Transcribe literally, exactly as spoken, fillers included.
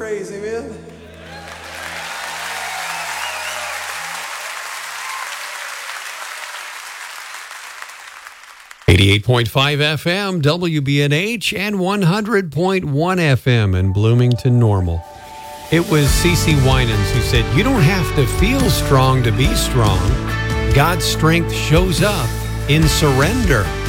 praise. Amen. eighty-eight point five F M, W B N H, and one hundred point one F M in Bloomington Normal. It was CeCe Winans who said, "You don't have to feel strong to be strong. God's strength shows up in surrender."